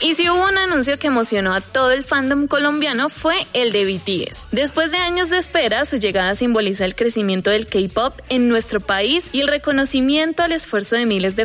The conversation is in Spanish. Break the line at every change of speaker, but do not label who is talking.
Y si hubo un anuncio que emocionó a todo el fandom colombiano fue el de BTS. Después de años de espera, su llegada simboliza el crecimiento del K-pop en nuestro país y el reconocimiento al esfuerzo de miles de